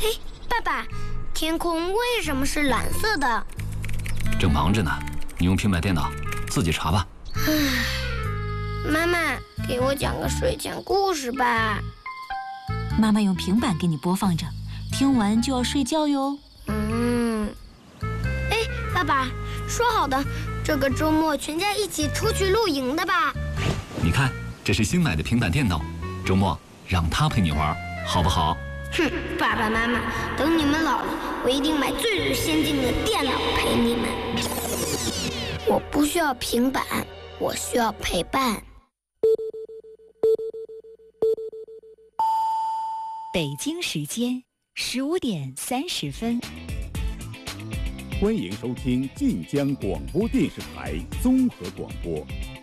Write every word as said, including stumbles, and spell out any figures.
嘿，爸爸，天空为什么是蓝色的？ 正忙着呢，你用平板电脑自己查吧。 妈妈，给我讲个睡前故事吧。 妈妈用平板给你播放着，听完就要睡觉哟。 嗯，哎，爸爸，说好的这个周末全家一起出去露营的吧？ 你看，这是新买的平板电脑，周末让他陪你玩，好不好？ 哼，爸爸妈妈，等你们老了，我一定买最最先进的电脑陪你们。我不需要平板，我需要陪伴。 北京时间十五点三十分。 欢迎收听晋江广播电视台综合广播。